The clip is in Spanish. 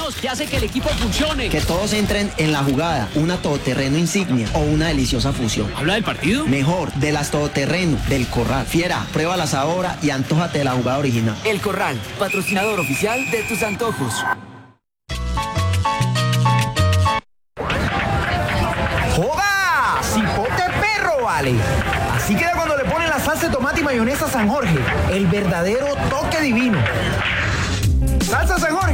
Dios, que hace que el equipo funcione. Que todos entren en la jugada, una todoterreno insignia o una deliciosa fusión. ¿Habla del partido? Mejor, de las todoterreno, del Corral. Fiera, pruébalas ahora y antójate de la jugada original. El Corral, patrocinador oficial de tus antojos. ¡Joda! ¡Cipote perro, vale! Así queda cuando le ponen la salsa de tomate y mayonesa San Jorge. El verdadero toque divino. ¡Salsa San Jorge!